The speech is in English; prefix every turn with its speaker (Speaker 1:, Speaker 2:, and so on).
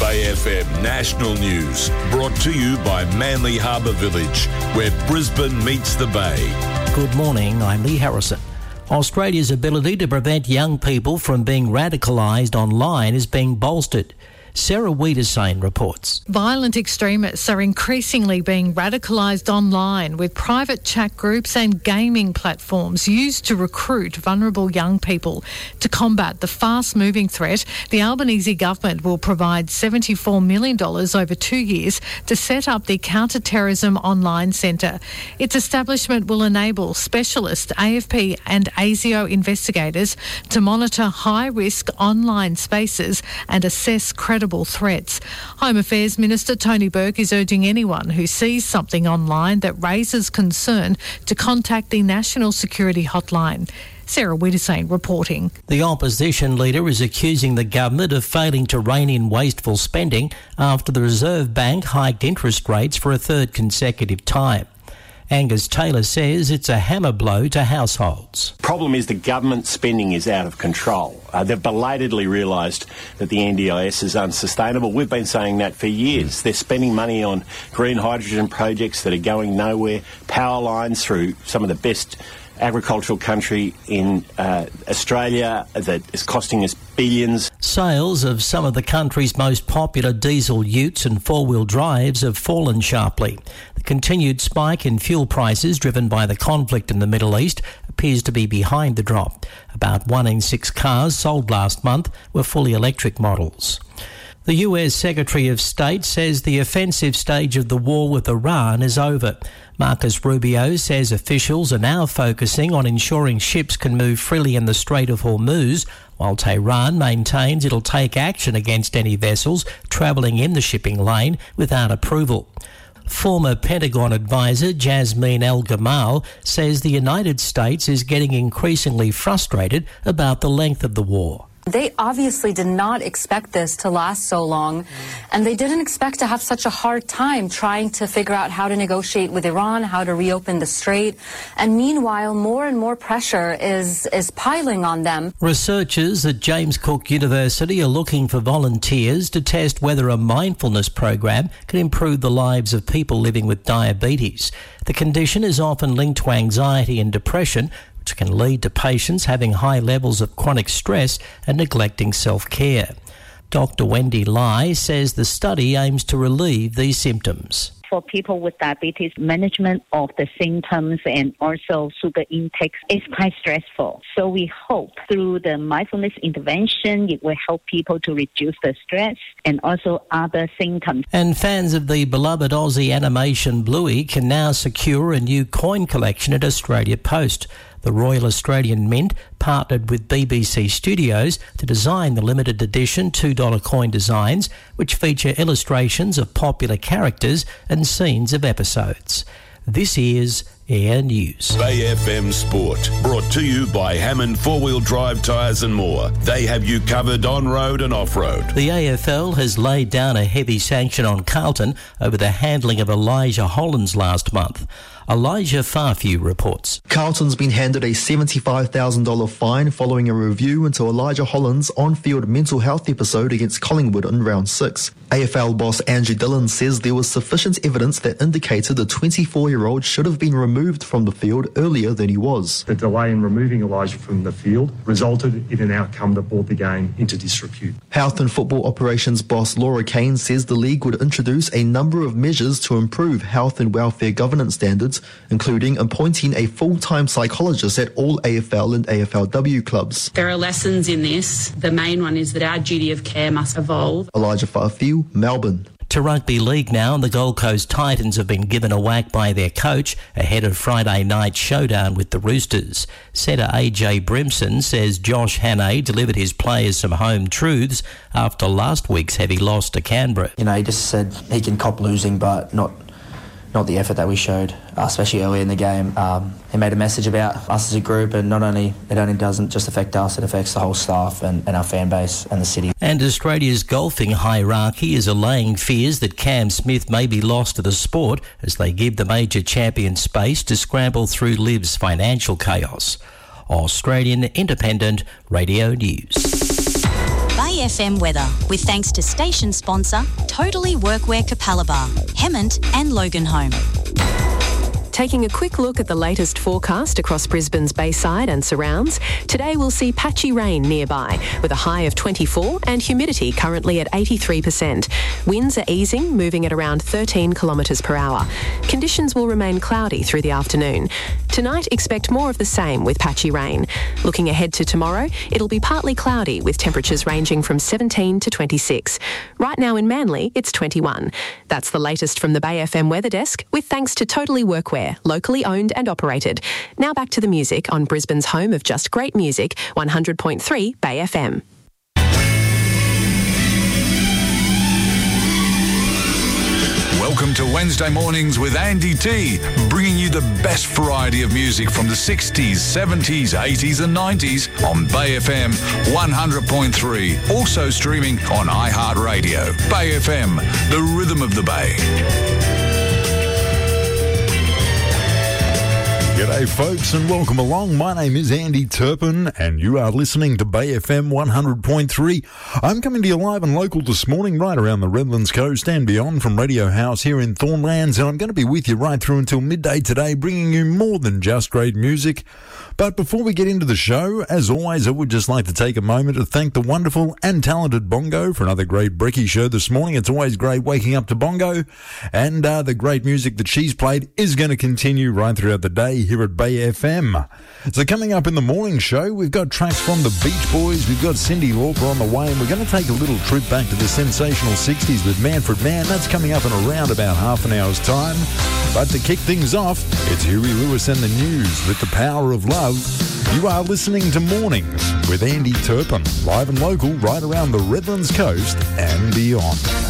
Speaker 1: Bay FM National News, brought to you by Manly Harbour Village, where Brisbane meets the Bay.
Speaker 2: Good morning, I'm Lee Harrison. Australia's ability to prevent young people from being radicalised online is being bolstered. Sarah Wiedersane reports.
Speaker 3: Violent extremists are increasingly being radicalised online, with private chat groups and gaming platforms used to recruit vulnerable young people. To combat the fast-moving threat, the Albanese government will provide $74 million over 2 years to set up the Counter-Terrorism Online Centre. Its establishment will enable specialist AFP and ASIO investigators to monitor high-risk online spaces and assess credible threats. Home Affairs Minister Tony Burke is urging anyone who sees something online that raises concern to contact the National Security Hotline. Sarah Wiedersane reporting.
Speaker 2: The opposition leader is accusing the government of failing to rein in wasteful spending after the Reserve Bank hiked interest rates for a third consecutive time. Angus Taylor says it's a hammer blow to households.
Speaker 4: Problem is the government spending is out of control. They've belatedly realised that the NDIS is unsustainable. We've been saying that for years. They're spending money on green hydrogen projects that are going nowhere, power lines through some of the best agricultural country in Australia that is costing us billions.
Speaker 2: Sales of some of the country's most popular diesel utes and four-wheel drives have fallen sharply. The continued spike in fuel prices driven by the conflict in the Middle East appears to be behind the drop. About 1 in 6 cars sold last month were fully electric models. The US Secretary of State says the offensive stage of the war with Iran is over. Marcus Rubio says officials are now focusing on ensuring ships can move freely in the Strait of Hormuz, while Tehran maintains it'll take action against any vessels travelling in the shipping lane without approval. Former Pentagon advisor Jasmine El-Gamal says the United States is getting increasingly frustrated about the length of the war.
Speaker 5: They obviously did not expect this to last so long, and they didn't expect to have such a hard time trying to figure out how to negotiate with Iran, how to reopen the strait. And meanwhile, more and more pressure is piling on them.
Speaker 2: Researchers at James Cook University are looking for volunteers to test whether a mindfulness program can improve the lives of people living with diabetes. The condition is often linked to anxiety and depression, which can lead to patients having high levels of chronic stress and neglecting self-care. Dr. Wendy Lai says the study aims to relieve these symptoms.
Speaker 6: For people with diabetes, management of the symptoms and also sugar intake is quite stressful. So we hope through the mindfulness intervention, it will help people to reduce the stress and also other symptoms.
Speaker 2: And fans of the beloved Aussie animation Bluey can now secure a new coin collection at Australia Post. The Royal Australian Mint partnered with BBC Studios to design the limited edition $2 coin designs, which feature illustrations of popular characters and scenes of episodes. This is Air News.
Speaker 1: Bay FM Sport, brought to you by Hammond 4-Wheel Drive Tyres and More. They have you covered on-road and off-road.
Speaker 2: The AFL has laid down a heavy sanction on Carlton over the handling of Elijah Hollands last month. Elijah Farfew reports.
Speaker 7: Carlton's been handed a $75,000 fine following a review into Elijah Hollands' on-field mental health episode against Collingwood in round 6. AFL boss Andrew Dillon says there was sufficient evidence that indicated the 24-year-old should have been removed from the field earlier than he was.
Speaker 8: The delay in removing Elijah from the field resulted in an outcome that brought the game into disrepute.
Speaker 7: Health and football operations boss Laura Kane says the league would introduce a number of measures to improve health and welfare governance standards, including appointing a full-time psychologist at all AFL and AFLW clubs.
Speaker 9: There are lessons in this. The main one is that our duty of care must evolve.
Speaker 7: Elijah Farfew, Melbourne.
Speaker 2: To rugby league now, and the Gold Coast Titans have been given a whack by their coach ahead of Friday night's showdown with the Roosters. Setter AJ Brimson says Josh Hannay delivered his players some home truths after last week's heavy loss to Canberra.
Speaker 10: He just said he can cop losing, but not the effort that we showed, especially early in the game. He made a message about us as a group, and it only doesn't just affect us, it affects the whole staff and our fan base and the city. And Australia's golfing hierarchy is allaying fears that Cam Smith may be lost to the sport as they give the major champion space to scramble through LIV's financial chaos. Australian Independent Radio News.
Speaker 11: Bay Bay FM weather, with thanks to station sponsor Totally Workwear Capalaba, Hemmant and Loganholme.
Speaker 12: Taking a quick look at the latest forecast across Brisbane's Bayside and surrounds, today we'll see patchy rain nearby with a high of 24 and humidity currently at 83%. Winds are easing, moving at around 13 kilometres per hour. Conditions will remain cloudy through the afternoon. Tonight, expect more of the same with patchy rain. Looking ahead to tomorrow, it'll be partly cloudy with temperatures ranging from 17 to 26. Right now in Manly, it's 21. That's the latest from the Bay FM Weather Desk, with thanks to Totally Workwear, locally owned and operated. Now back to the music on Brisbane's home of just great music, 100.3 Bay FM.
Speaker 13: Welcome to Wednesday Mornings with Andy T, bringing you the best variety of music from the 60s, 70s, 80s and 90s on Bay FM 100.3. Also streaming on iHeartRadio. Bay FM, the rhythm of the Bay.
Speaker 14: G'day folks and welcome along. My name is Andy Turpin and you are listening to Bay FM 100.3. I'm coming to you live and local this morning right around the Redlands coast and beyond from Radio House here in Thornlands, and I'm going to be with you right through until midday today, bringing you more than just great music. But before we get into the show, as always, I would just like to take a moment to thank the wonderful and talented Bongo for another great Brekkie show this morning. It's always great waking up to Bongo, and the great music that she's played is going to continue right throughout the day here at Bay FM. So coming up in the morning show, we've got tracks from the Beach Boys, we've got Cyndi Lauper on the way, and we're going to take a little trip back to the sensational 60s with Manfred Mann. That's coming up in around about half an hour's time. But to kick things off, it's Huey Lewis and the News with The Power of Love. You are listening to Mornings with Andy Turpin, live and local right around the Redlands coast and beyond.